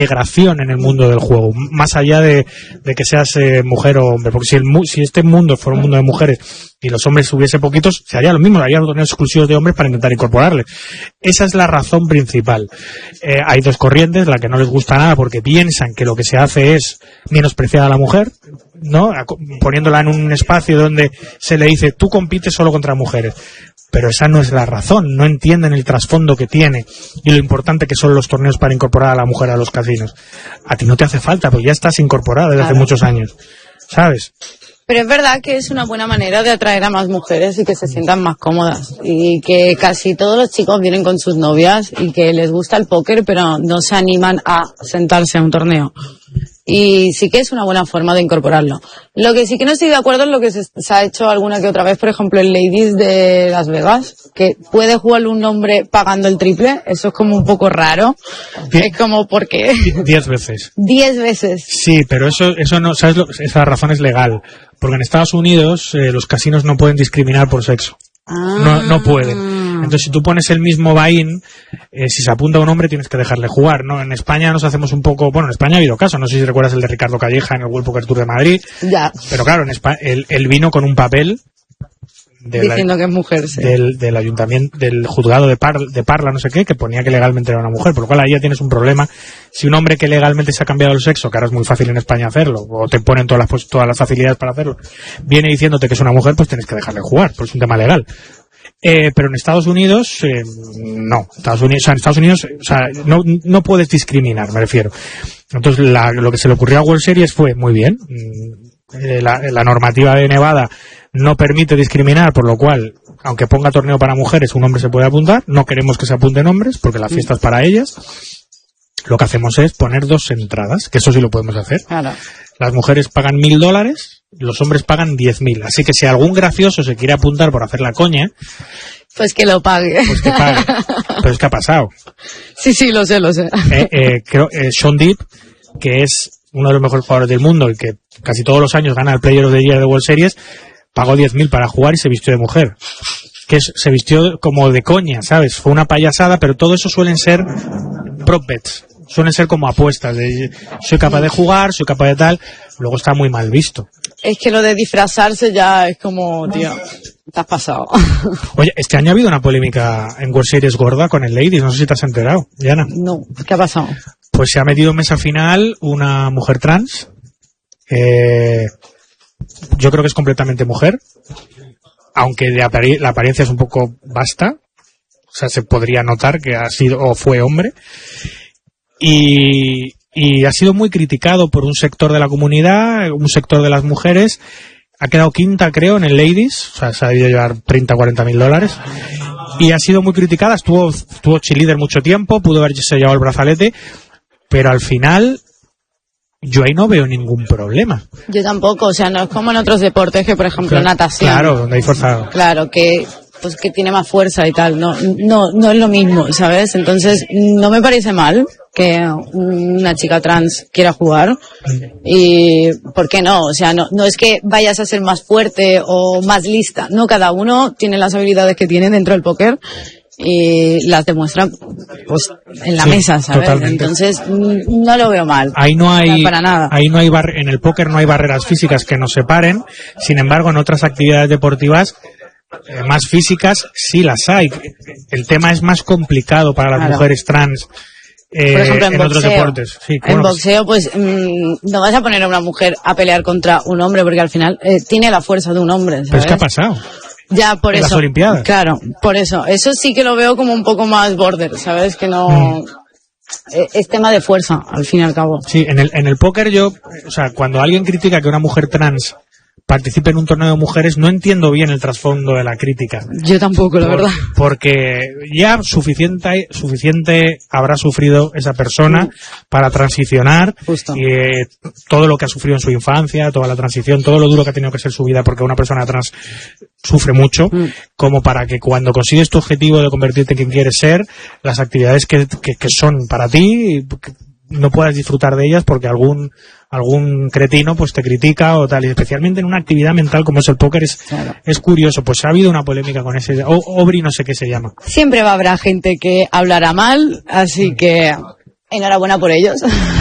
integración en el mundo del juego, más allá de que seas mujer o hombre, porque si este mundo fuera un mundo de mujeres y los hombres hubiese poquitos, se haría lo mismo, haría torneos exclusivos de hombres para intentar incorporarle. Esa es la razón principal. Hay dos corrientes, la que no les gusta nada porque piensan que lo que se hace es menospreciar a la mujer, ¿no? Poniéndola en un espacio donde se le dice tú compites solo contra mujeres. Pero esa no es la razón, no entienden el trasfondo que tiene y lo importante que son los torneos para incorporar a la mujer a los casinos. A ti no te hace falta, porque ya estás incorporada desde hace muchos años, ¿sabes? Pero es verdad que es una buena manera de atraer a más mujeres y que se sientan más cómodas. Y que casi todos los chicos vienen con sus novias y que les gusta el póker, pero no se animan a sentarse a un torneo. Y sí que es una buena forma de incorporarlo. Lo que sí que no estoy de acuerdo es lo que se ha hecho alguna que otra vez, por ejemplo, en Ladies de Las Vegas, que puede jugar un hombre pagando el triple. Eso es como un poco raro. Es como, ¿por qué? 10 veces. 10 veces. Sí, pero eso no, ¿sabes? Esa razón es legal. Porque en Estados Unidos los casinos no pueden discriminar por sexo. No pueden. Entonces, si tú pones el mismo buy-in, si se apunta a un hombre tienes que dejarle jugar, ¿no? En España nos hacemos un poco... Bueno, en España ha habido casos, no sé si recuerdas el de Ricardo Calleja en el World Poker Tour de Madrid. Ya. Pero claro, en España, él vino con un papel... Diciendo que es mujer, sí. Del ayuntamiento, del juzgado de Parla, no sé qué, que ponía que legalmente era una mujer, por lo cual ahí ya tienes un problema. Si un hombre que legalmente se ha cambiado el sexo, que ahora es muy fácil en España hacerlo, o te ponen todas las facilidades para hacerlo, viene diciéndote que es una mujer, pues tienes que dejarle jugar, pues es un tema legal. Pero en Estados Unidos, no. En Estados Unidos, no puedes discriminar, me refiero. Entonces, lo que se le ocurrió a World Series fue, muy bien, la normativa de Nevada no permite discriminar, por lo cual, aunque ponga torneo para mujeres, un hombre se puede apuntar. No queremos que se apunten hombres, porque la fiesta es para ellas. Lo que hacemos es poner 2 entradas, que eso sí lo podemos hacer. Claro. Las mujeres pagan $1,000, los hombres pagan 10.000. Así que si algún gracioso se quiere apuntar por hacer la coña, pues que lo pague. Pues que pague. Pero es que ha pasado. Sí, lo sé. Creo Sean Deep, que es uno de los mejores jugadores del mundo y que casi todos los años gana el Player of the Year de World Series, pagó 10.000 para jugar y se vistió de mujer. Se vistió como de coña, ¿sabes? Fue una payasada, pero todo eso suelen ser prop bets. Suelen ser como apuestas de soy capaz de jugar, soy capaz de tal. Luego está muy mal visto. Es que lo de disfrazarse ya es como, tío, te has pasado. Oye, este año ha habido una polémica en World Series gorda con el Ladies, no sé si te has enterado, Diana. No, ¿qué ha pasado? Pues se ha metido en mesa final una mujer trans. Yo creo que es completamente mujer, aunque la apariencia es un poco vasta. O sea, se podría notar que ha sido o fue hombre. Y ha sido muy criticado por un sector de la comunidad, un sector de las mujeres. Ha quedado quinta, creo, en el Ladies. O sea, se ha debido llevar $30,000-40,000. Y ha sido muy criticada. Estuvo cheerleader mucho tiempo, pudo haberse llevado el brazalete. Pero al final, yo ahí no veo ningún problema. Yo tampoco. O sea, no es como en otros deportes que, por ejemplo, natación. Claro, donde hay fuerza. Claro, que tiene más fuerza y tal. No es lo mismo, ¿sabes? Entonces, no me parece mal que una chica trans quiera jugar. Y ¿por qué no? O sea, no es que vayas a ser más fuerte o más lista. No, cada uno tiene las habilidades que tiene dentro del póker y las demuestra pues en la mesa, ¿sabes? Totalmente. Entonces, no lo veo mal. Ahí no hay para nada. Ahí no hay en el póker no hay barreras físicas que nos separen. Sin embargo, en otras actividades deportivas más físicas sí las hay. El tema es más complicado para las mujeres trans. Por ejemplo, en otros deportes. Sí, en boxeo, pues no vas a poner a una mujer a pelear contra un hombre porque al final tiene la fuerza de un hombre, ¿sabes? Pero es que ha pasado. Ya, por eso. En las Olimpiadas. Claro, por eso. Eso sí que lo veo como un poco más border, ¿sabes? Que no... Es tema de fuerza, al fin y al cabo. Sí, en el póker cuando alguien critica que una mujer trans participe en un torneo de mujeres, no entiendo bien el trasfondo de la crítica. Yo tampoco, la verdad. Porque ya suficiente habrá sufrido esa persona para transicionar. Justo. Y todo lo que ha sufrido en su infancia, toda la transición, todo lo duro que ha tenido que ser su vida, porque una persona trans sufre mucho, como para que cuando consigues tu objetivo de convertirte en quien quieres ser, las actividades que son para ti no puedas disfrutar de ellas porque algún cretino pues te critica o tal, y especialmente en una actividad mental como es el póker es curioso. Pues ha habido una polémica con ese Obri, no sé qué se llama. Siempre habrá gente que hablará mal, así que Enhorabuena por ellos.